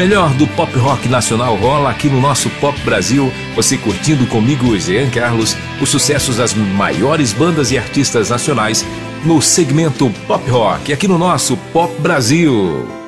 melhor do pop rock nacional rola aqui no nosso Pop Brasil. Você curtindo comigo, Jean Carlos, os sucessos das maiores bandas e artistas nacionais no segmento pop rock, aqui no nosso Pop Brasil.